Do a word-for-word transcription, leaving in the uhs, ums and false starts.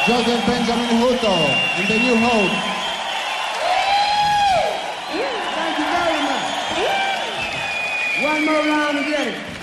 Joseph Benjamin Hutto in the New Hope. Thank you very much. One more round to get it.